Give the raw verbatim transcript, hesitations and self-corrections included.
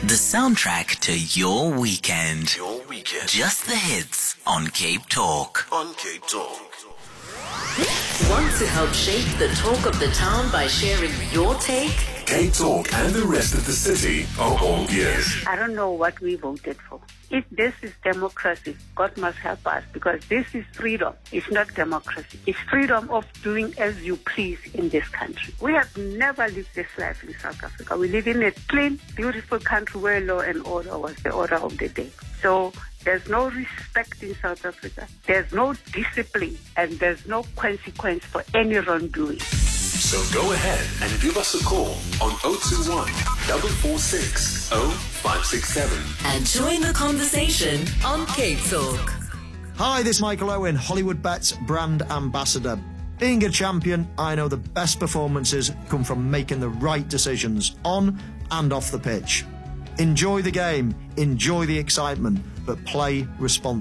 The soundtrack to your weekend. Your weekend. Just the hits on Cape Talk. On Cape Talk. Want to help shape the talk of the town by sharing your take? Cape Talk and the rest of the city are all ears. I don't know what we voted for. If this is democracy, God must help us, because this is freedom. It's not democracy. It's freedom of doing as you please in this country. We have never lived this life in South Africa. We live in a clean, beautiful country where law and order was the order of the day. So there's no respect in South Africa. There's no discipline, and there's no consequence for any wrongdoing. So go ahead and give us a call on zero two one, four four six, zero five six seven. And join the conversation on Cape Talk. Hi, this is Michael Owen, Hollywood Bets brand ambassador. Being a champion, I know the best performances come from making the right decisions on and off the pitch. Enjoy the game, enjoy the excitement, but play responsibly.